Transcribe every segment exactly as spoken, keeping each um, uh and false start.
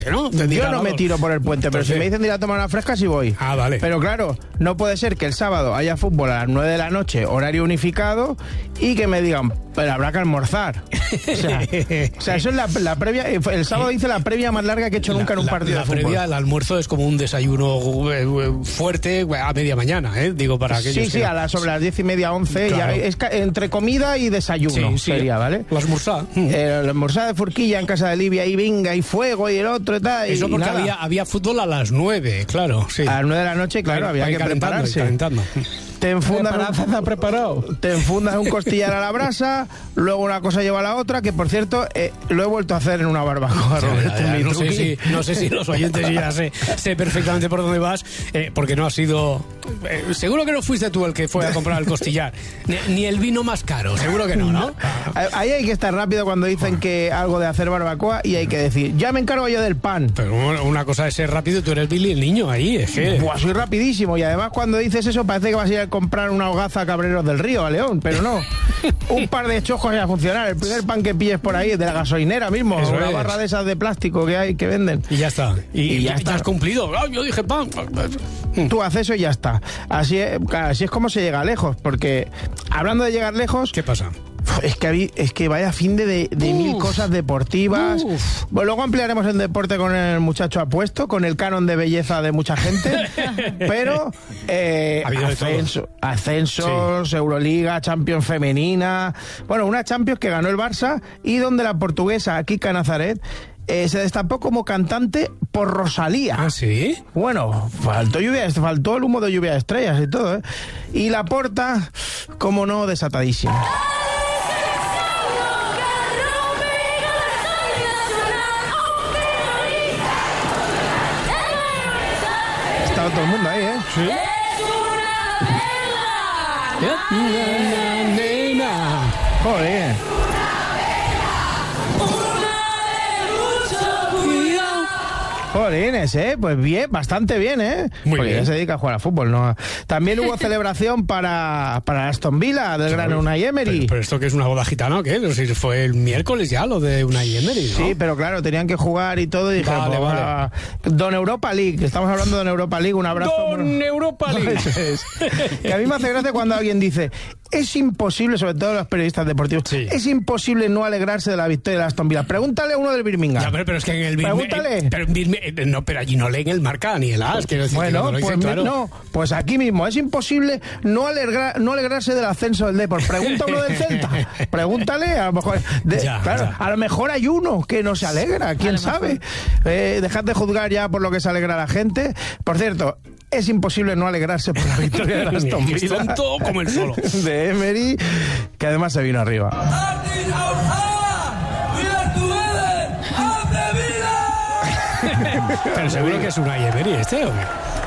¿no? Yo no me tiro por el puente, pero si me dicen de ir a tomar una fresca, sí voy. Ah, vale. Pero claro, no puede ser que el sábado haya fútbol a las nueve de la noche, horario unificado, y que me digan, pero habrá que almorzar. O sea, o sea eso es la, la previa. El sábado hice la previa más larga que he hecho nunca la, en un partido la, de fútbol. La previa, el almuerzo es como un desayuno fuerte a media mañana, ¿eh? Digo, para aquellos Sí, sí, que... a las, sobre las diez y media, once, Claro. ya es entre comida y desayuno, sí, sí, sería, ¿vale? La almorzada. Eh, la almorzada de Furquilla en casa de Livia, y venga, y fuego, y el otro, y tal. Eso y porque nada. había, había fútbol a las nueve, claro, sí. A las nueve de la noche, claro, había que prepararse. Calentando. Te enfundas, un, preparado. te enfundas un costillar a la brasa, luego una cosa lleva a la otra, que por cierto, eh, lo he vuelto a hacer en una barbacoa, Ya, Roberto. ya, ya, mi no, sé truqui. si, no sé si los oyentes ya sé, sé perfectamente por dónde vas, eh, porque no has sido... Eh, seguro que no fuiste tú el que fue a comprar el costillar, ni, ni el vino más caro, seguro que no, ¿no? Ahí hay que estar rápido cuando dicen que algo de hacer barbacoa, y hay que decir, ya me encargo yo del pan. Pero una cosa es ser rápido, tú eres Billy el niño ahí, es que... Buah, soy rapidísimo, y además cuando dices eso parece que vas a ir a comprar una hogaza a Cabreros del Río, a León, pero no. Un par de chojos ya a funcionar. El primer pan que pilles por ahí es de la gasolinera mismo, Eso una es. barra de esas de plástico que hay, que venden. Y ya está. Y, Y ya ya, está. ya has cumplido. Ah, yo dije pan. Tú haces eso y ya está. Así es, así es como se llega lejos, porque hablando de llegar lejos, ¿Qué pasa? es que, habí- es que vaya fin de, de, de mil cosas deportivas. Uf. Bueno, luego ampliaremos el deporte con el muchacho apuesto, con el canon de belleza de mucha gente, pero eh, Ha habido de ascenso- ascensos, Euroliga, Champions femenina, bueno, una Champions que ganó el Barça y donde la portuguesa Kika Nazaret eh, se destapó como cantante por Rosalía. ¿Ah, sí? Bueno, faltó lluvia, faltó el humo de lluvia de estrellas y todo, ¿eh? Y la Porta, como no, desatadísima. Estaba todo el mundo ahí, ¿eh? Sí. Joder. Jolines, ¿eh? Pues bien, bastante bien, ¿eh? Muy Porque bien. ya se dedica a jugar a fútbol, ¿no? También hubo celebración para, para Aston Villa, del gran Unai Emery. Pero, pero esto que es una boda gitana o qué? Pero si fue el miércoles ya lo de Unai Emery, ¿no? Sí, pero claro, tenían que jugar y todo, y dije, Vale, pues, vale. va. Don Europa League, estamos hablando de Don Europa League, un abrazo. Don Europa League. Eso es. Que a mí me hace gracia cuando alguien dice, es imposible, sobre todo los periodistas deportivos, Sí. es imposible no alegrarse de la victoria de Aston Villa. Pregúntale a uno del Birmingham. Ya, pero, pero es que en el Birmingham... Pregúntale. eh, pero, en Birmingham- eh, no, pero allí no leen el marca ni el as, quiero decir que Bueno, cuando lo pues dicen, me- claro. no, pues aquí mismo, es imposible no, alegra- no alegrarse del ascenso del Depor. Pregunta a uno del Celta, pregúntale, a lo mejor, de- Ya, claro, ya. a lo mejor hay uno que no se alegra, quién sabe. Eh, dejad de juzgar ya por lo que se alegra la gente. Por cierto, es imposible no alegrarse por la victoria de Aston Es Villa. tonto como el solo. De Emery, que además se vino arriba. Pero seguro que es Unai Emery este, ¿o qué?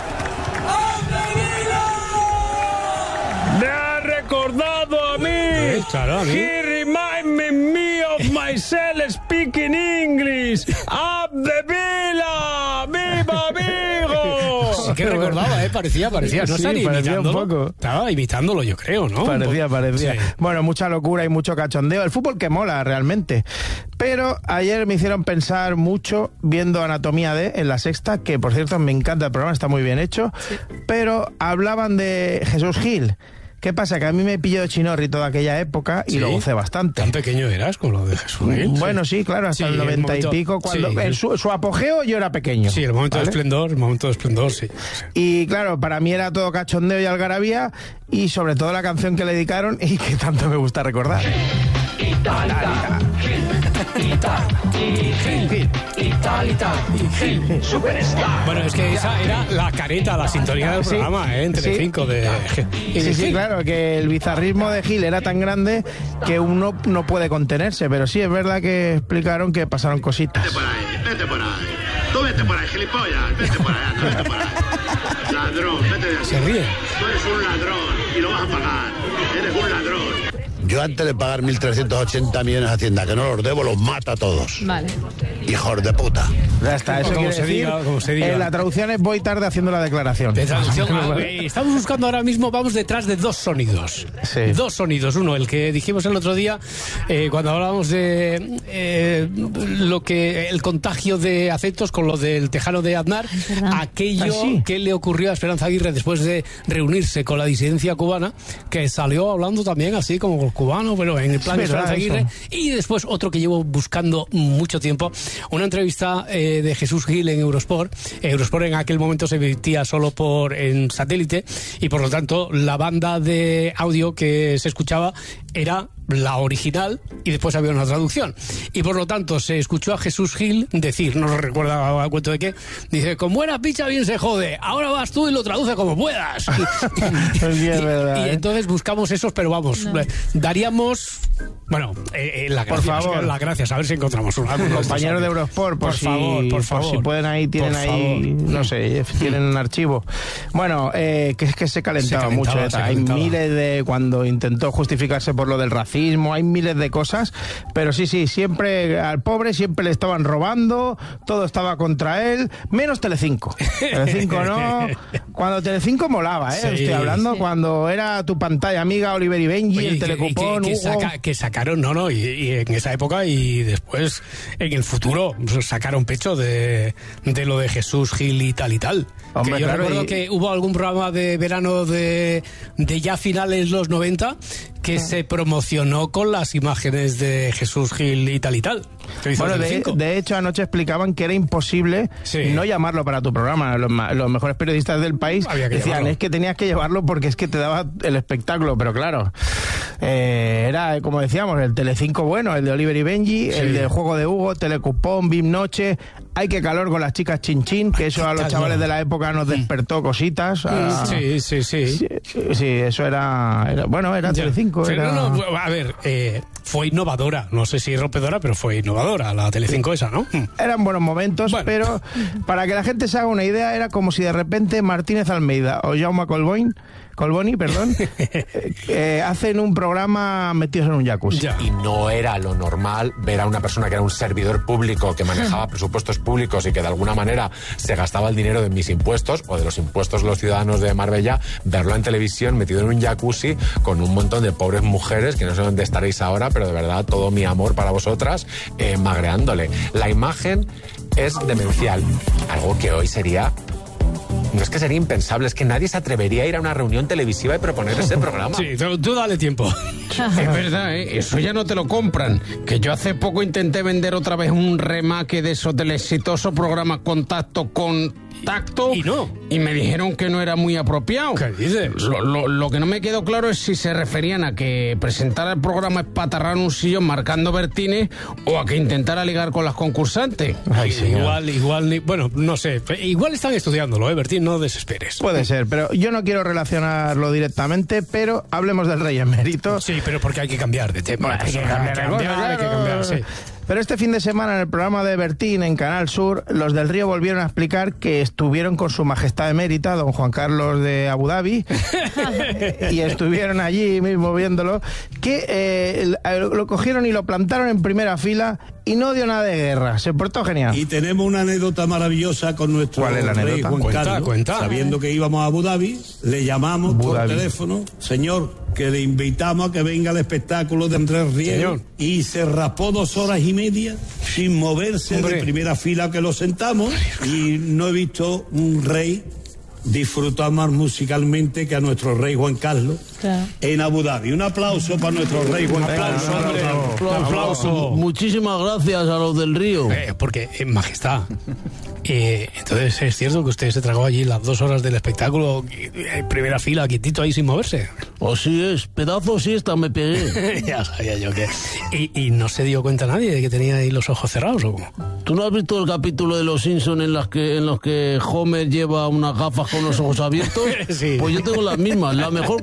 Me ha recordado a mí. Claro, a mí. He remind me of myself speaking English. Up the villa. ¡Viva amigo! Sí que recordaba, ¿eh? Parecía, parecía. No Sí, estaría parecía un imitándolo. poco. Estaba imitándolo, yo creo, ¿no? Parecía, parecía. Sí. Bueno, mucha locura y mucho cachondeo. El fútbol que mola realmente. Pero ayer me hicieron pensar mucho viendo Anatomía de en La Sexta, que por cierto me encanta el programa, está muy bien hecho. Pero hablaban de Jesús Gil. ¿Qué pasa? Que a mí me pilló de chinorri toda aquella época y Sí. lo gocé bastante. Tan pequeño eras con lo de Jesús Gil. Bueno, sí, claro, hasta Sí, el el noventa momento- y pico. Cuando, sí. en su, su apogeo yo era pequeño. Sí, el momento ¿vale? de esplendor, el momento de esplendor, sí. sí. Y claro, para mí era todo cachondeo y algarabía, y sobre todo la canción que le dedicaron y que tanto me gusta recordar. Bueno, es que esa era la careta, la sintonía del Sí, programa, ¿eh? En sí. Telecinco de... Sí, sí, claro, que el bizarrismo de Gil era tan grande que uno no puede contenerse, pero sí es verdad que explicaron que pasaron cositas. Vete por ahí, vete por ahí. Tú vete por ahí, gilipollas. Vete por ahí, anda, vete por ahí. Ladrón, vete de aquí. Se ríe. Tú eres un ladrón y lo vas a pagar. Eres un ladrón. Yo antes de pagar mil trescientos ochenta millones a Hacienda, que no los debo, los mato a todos. Vale. Hijos de puta. Ya está, eso Como quiere se decir, diga, como se diga. eh, la traducción es voy tarde haciendo la declaración. De traducción, ah, eh, estamos buscando ahora mismo, vamos detrás de dos sonidos. Sí. Dos sonidos. Uno, el que dijimos el otro día, eh, cuando hablábamos de eh, lo que el contagio de afectos con lo del tejano de Aznar, aquello Ah, sí. que le ocurrió a Esperanza Aguirre después de reunirse con la disidencia cubana, que salió hablando también así como con cubano, pero en el plan de Es verdad Esperanza Aguirre. eso. Y después otro que llevo buscando mucho tiempo, una entrevista eh, de Jesús Gil en Eurosport. Eurosport en aquel momento se emitía solo por en satélite y por lo tanto la banda de audio que se escuchaba era la original y después había una traducción. Y por lo tanto se escuchó a Jesús Gil decir, no recuerda a cuento de qué, dice, con buena picha bien se jode, ahora vas tú y lo traduce como puedas. Sí, es verdad, y, y ¿eh? entonces buscamos esos, pero vamos, No. daríamos, bueno, eh, eh, la Por gracias, favor. las gracias, a ver si encontramos un alguno de estos Compañeros de audios. Eurosport, por, por si, favor, por favor. si pueden ahí, tienen Por ahí, favor. no sé, tienen un archivo. Bueno, eh, que es que se calentaba, Se calentaba, mucho. se Hay calentaba. miles de, cuando intentó justificarse por lo del racismo, hay miles de cosas, pero sí, sí, siempre al pobre siempre le estaban robando, todo estaba contra él, menos Telecinco. Telecinco no, cuando Telecinco molaba, ¿eh? Sí. Estoy hablando Sí. cuando era tu pantalla amiga, Oliver y Benji, Oye, el y que- telecupón, y que, que Hugo. saca- que sacaron, no, no, y, y en esa época y después en el futuro pues, sacaron pecho de, de lo de Jesús Gil y tal y tal. Hombre, que yo claro, recuerdo y- que hubo algún programa de verano de, de ya finales los noventa que se promocionó con las imágenes de Jesús Gil y tal y tal. que hizo Bueno, de, Telecinco. de hecho, anoche explicaban que era imposible Sí. no llamarlo para tu programa. Los, ma- los mejores periodistas del país Había que decían, llevarlo. es que tenías que llevarlo porque es que te daba el espectáculo. Pero claro, eh, era, como decíamos, el Telecinco bueno, el de Oliver y Benji, Sí. el del Juego de Hugo, Telecupón, Bim Noche, Hay que calor con las chicas Chin Chin, que eso a los calor. chavales de la época nos despertó cositas. a- Sí, sí, sí. Sí, sí, eso era, era- bueno, era Ya. Telecinco. Sí, Era... no, no, a ver, eh, fue innovadora. No sé si rompedora, pero fue innovadora la Telecinco esa, ¿no? Eran buenos momentos, Bueno. pero para que la gente se haga una idea, era como si de repente Martínez Almeida o Jaume Colboin, Colboni, perdón, eh, eh, hacen un programa metidos en un jacuzzi. Ya. Y no era lo normal ver a una persona que era un servidor público, que manejaba presupuestos públicos y que de alguna manera se gastaba el dinero de mis impuestos o de los impuestos de los ciudadanos de Marbella, verlo en televisión metido en un jacuzzi con un montón de pobres mujeres, que no sé dónde estaréis ahora, pero de verdad todo mi amor para vosotras, eh, magreándole. La imagen es demencial, algo que hoy sería... No es que sería impensable, es que nadie se atrevería a ir a una reunión televisiva y proponer ese programa. Sí, tú, tú dale tiempo. Es verdad, ¿eh? Eso ya no te lo compran. Que yo hace poco intenté vender otra vez un remake de esos del exitoso programa Contacto con Tacto. Y no. Y me dijeron que no era muy apropiado. ¿Qué dices? Lo, lo- lo que no me quedó claro es si se referían a que presentar el programa espatarrar un sillón marcando Bertines o a que intentara ligar con las concursantes. Ay, señor. Igual, igual, ni- bueno, no sé. Igual están estudiándolo, ¿eh, Bertín? No desesperes. Puede ser, pero yo no quiero relacionarlo directamente, pero hablemos del rey emérito. Sí, pero porque hay que cambiar de tema. Bueno, hay que Pues, cambiar, hay que de cosa, cambiar, hay que claro. cambiar, sí. Pero este fin de semana en el programa de Bertín en Canal Sur, los del Río volvieron a explicar que estuvieron con su majestad emérita, don Juan Carlos de Abu Dhabi, y estuvieron allí mismo viéndolo, que eh, lo cogieron y lo plantaron en primera fila y no dio nada de guerra. Se portó genial. Y tenemos una anécdota maravillosa con nuestro ¿Cuál es la rey anécdota? Juan Cuenta, Carlos. cuenta. Sabiendo que íbamos a Abu Dhabi, le llamamos Abu por Dhabi. teléfono, señor, que le invitamos a que venga al espectáculo de Andrés Riego. Señor. Y se raspó dos horas y media sin moverse Hombre. de primera fila que lo sentamos. Y no he visto un rey disfrutar más musicalmente que a nuestro rey Juan Carlos Claro. en Abu Dhabi. Un aplauso para nuestro rey Juan Carlos. Un aplauso. Muchísimas gracias a los del Río. Eh, porque, eh, majestad, eh, entonces es cierto que usted se tragó allí las dos horas del espectáculo eh, en primera fila, quietito ahí sin moverse. Así es, pedazo siesta me pegué. Ya sabía yo que... Y, y no se dio cuenta nadie de que tenía ahí los ojos cerrados, ¿o cómo? ¿Tú no has visto el capítulo de Los Simpsons en, las que, en los que Homer lleva unas gafas con los ojos abiertos? Sí. Pues yo tengo las mismas. La mejor compra que he hecho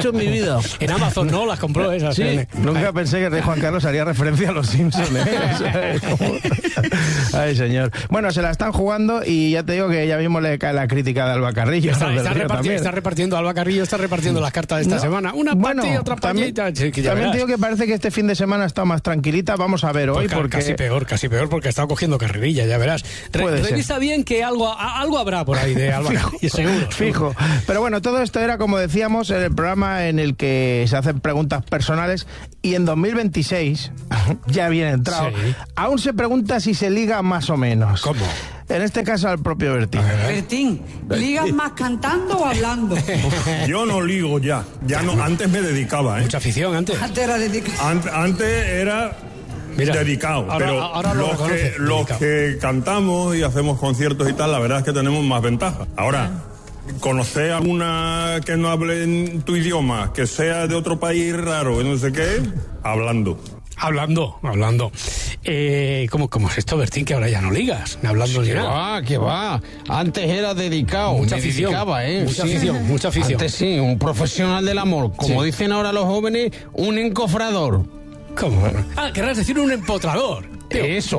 hecho en mi vida. En Amazon, ¿no? Las compró esas. Sí, ¿eh? nunca pensé que el rey Juan Carlos haría referencia a los Simpsons. ¿eh? O sea, como... Ay, señor. Bueno, se la están jugando y ya te digo que ya mismo le cae la crítica de Alba Carrillo. Está, del está, Río reparti también. está repartiendo, Alba Carrillo está repartiendo las cartas de esta No, semana. Una bueno, partida, otra también, partida. Sí, que ya también verás. te digo que parece que este fin de semana está más tranquilita. Vamos a ver hoy, Pues ca- porque... casi peor, casi peor, porque ha estado cogiendo carrerilla, ya verás. Re Puede ser. revisa bien que algo, a- algo habrá por ahí de Alba Carrillo, seguro. Fijo. Pero bueno, todo esto era, como decíamos, en el programa en el que se hacen preguntas personales y en dos mil veintiséis, ya bien entrado, Sí. aún se pregunta si se liga más o menos. ¿Cómo? En este caso al propio Bertín. Bertín, ¿ligas más cantando o hablando? Yo no ligo ya. Ya no, antes me dedicaba, ¿eh? Mucha afición antes. Antes era dedicado. Ant- antes era Mira, dedicado, ahora- pero ahora lo los, reconoce, que, los dedicado. que cantamos y hacemos conciertos y tal, la verdad es que tenemos más ventajas. Ahora, conocer a alguna que no hable en tu idioma, que sea de otro país raro, no sé qué, hablando. Hablando, hablando. Eh, ¿cómo, ¿Cómo es esto, Bertín, que ahora ya no ligas? Hablando ni Que nada. va, que va. Antes era dedicado, Mucha me afición, dedicaba, ¿eh? mucha afición, mucha afición. Antes sí, un profesional del amor. Como Sí. dicen ahora los jóvenes, un encofrador. ¿Cómo? Ah, querrás decir un empotrador. Tío. Eso,